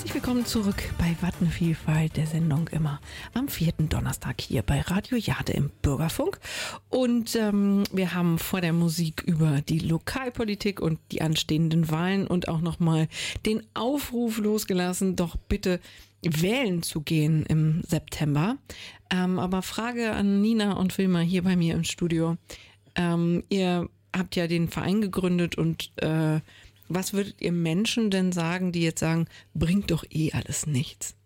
Herzlich willkommen zurück bei Wattenvielfalt, der Sendung immer am 4. Donnerstag hier bei Radio Jade im Bürgerfunk. Und wir haben vor der Musik über die Lokalpolitik und die anstehenden Wahlen und auch nochmal den Aufruf losgelassen, doch bitte wählen zu gehen im September. Aber Frage an Nina und Wilma hier bei mir im Studio. Ihr habt ja den Verein gegründet und was würdet ihr Menschen denn sagen, die jetzt sagen, bringt doch eh alles nichts?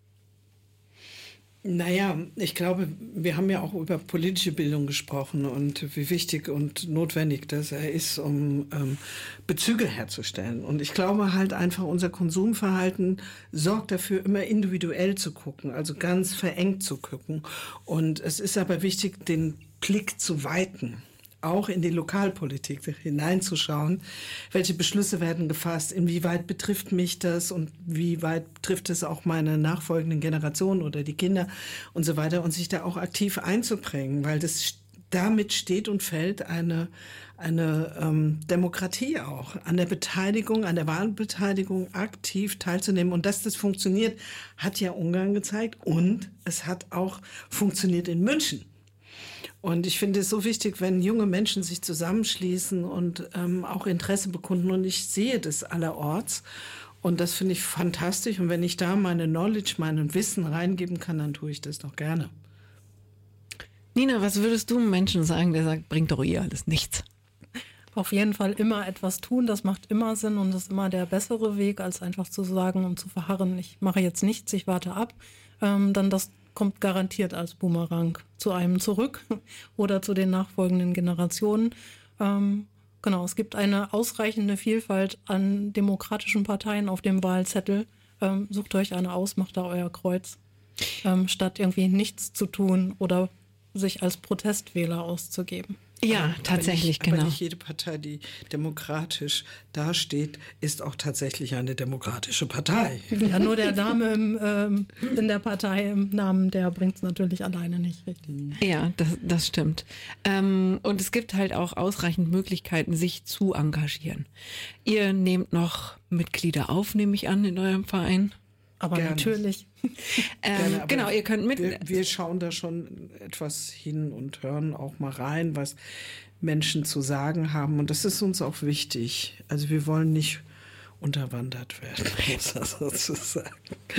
Naja, ich glaube, wir haben ja auch über politische Bildung gesprochen und wie wichtig und notwendig das ist, um Bezüge herzustellen. Und ich glaube halt einfach, unser Konsumverhalten sorgt dafür, immer individuell zu gucken, also ganz verengt zu gucken. Und es ist aber wichtig, den Blick zu weiten, auch in die Lokalpolitik hineinzuschauen. Welche Beschlüsse werden gefasst? Inwieweit betrifft mich das? Und wie weit betrifft es auch meine nachfolgenden Generationen oder die Kinder und so weiter? Und sich da auch aktiv einzubringen, weil das damit steht und fällt eine Demokratie auch. An der Beteiligung, an der Wahlbeteiligung aktiv teilzunehmen. Und dass das funktioniert, hat ja Ungarn gezeigt. Und es hat auch funktioniert in München. Und ich finde es so wichtig, wenn junge Menschen sich zusammenschließen und auch Interesse bekunden. Und ich sehe das allerorts. Und das finde ich fantastisch. Und wenn ich da meine Knowledge, mein Wissen reingeben kann, dann tue ich das doch gerne. Nina, was würdest du einem Menschen sagen, der sagt, bringt doch eh alles nichts? Auf jeden Fall immer etwas tun, das macht immer Sinn und ist immer der bessere Weg, als einfach zu sagen und zu verharren, ich mache jetzt nichts, ich warte ab. Dann das kommt garantiert als Boomerang zu einem zurück oder zu den nachfolgenden Generationen. Genau, es gibt eine ausreichende Vielfalt an demokratischen Parteien auf dem Wahlzettel. Sucht euch eine aus, macht da euer Kreuz, statt irgendwie nichts zu tun oder sich als Protestwähler auszugeben. Ja, tatsächlich, genau. Aber nicht jede Partei, die demokratisch dasteht, ist auch tatsächlich eine demokratische Partei. Ja, nur der Name in der Partei im Namen, der bringt es natürlich alleine nicht richtig. Ja, das stimmt. Und es gibt halt auch ausreichend Möglichkeiten, sich zu engagieren. Ihr nehmt noch Mitglieder auf, nehme ich an, in eurem Verein? Aber gerne. Natürlich. Gerne, aber genau, ihr könnt mit. Wir schauen da schon etwas hin und hören auch mal rein, was Menschen zu sagen haben. Und das ist uns auch wichtig. Also wir wollen nicht unterwandert werden, muss man sozusagen.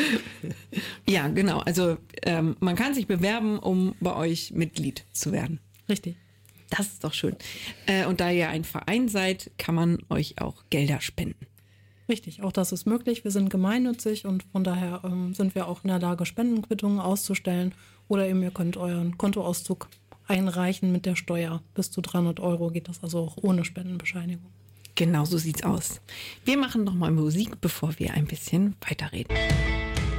Ja, genau. Also man kann sich bewerben, um bei euch Mitglied zu werden. Richtig. Das ist doch schön. Und da ihr ein Verein seid, kann man euch auch Gelder spenden. Richtig, auch das ist möglich. Wir sind gemeinnützig und von daher sind wir auch in der Lage, Spendenquittungen auszustellen. Oder eben ihr könnt euren Kontoauszug einreichen mit der Steuer. Bis zu 300 € geht das also auch ohne Spendenbescheinigung. Genau so sieht's aus. Wir machen noch mal Musik, bevor wir ein bisschen weiterreden.